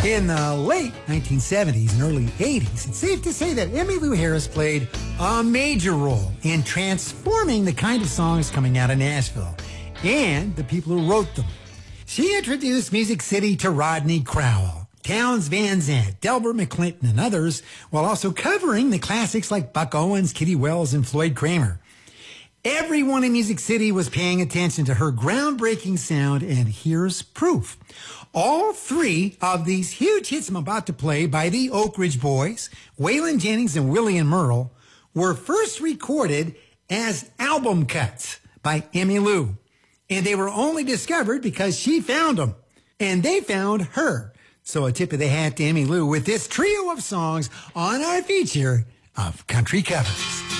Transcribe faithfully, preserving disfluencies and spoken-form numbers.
In the late nineteen seventies and early eighties, it's safe to say that Emmylou Harris played a major role in transforming the kind of songs coming out of Nashville and the people who wrote them. She introduced Music City to Rodney Crowell, Townes Van Zandt, Delbert McClinton, and others, while also covering the classics like Buck Owens, Kitty Wells, and Floyd Kramer. Everyone in Music City was paying attention to her groundbreaking sound, and here's proof. All three of these huge hits I'm about to play by the Oak Ridge Boys, Waylon Jennings and Willie and Merle, were first recorded as album cuts by Emmylou. And they were only discovered because she found them. And they found her. So a tip of the hat to Emmylou with this trio of songs on our feature of country covers.